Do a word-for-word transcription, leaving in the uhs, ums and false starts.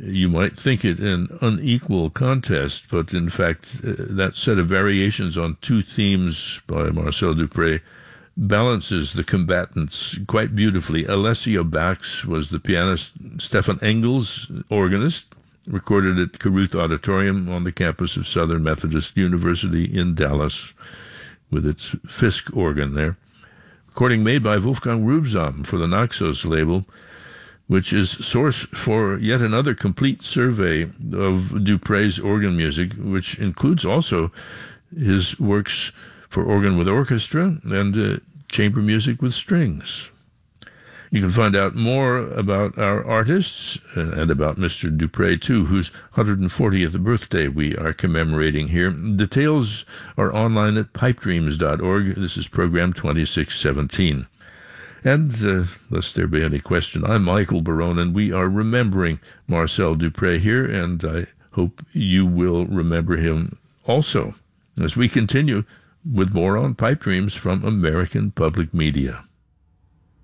You might think it an unequal contest, but in fact, uh, that set of variations on two themes by Marcel Dupré balances the combatants quite beautifully. Alessio Bax was the pianist, Stefan Engels, organist, recorded at Caruth Auditorium on the campus of Southern Methodist University in Dallas, with its Fisk organ there. Recording made by Wolfgang Rubsam for the Naxos label, which is source for yet another complete survey of Dupré's organ music, which includes also his works for organ with orchestra and uh, chamber music with strings. You can find out more about our artists and about Mister Dupré, too, whose one hundred fortieth birthday we are commemorating here. Details are online at pipe dreams dot org. This is program twenty-six seventeen. And, uh, lest there be any question, I'm Michael Barone, and we are remembering Marcel Dupré here, and I hope you will remember him also as we continue with more on Pipe Dreams from American Public Media.